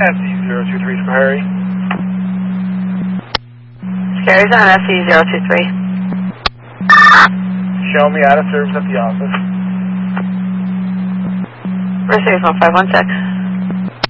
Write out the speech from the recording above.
SE023 Scary. Scary's on SE023. Show me out of service at the office. Mercedes 1516.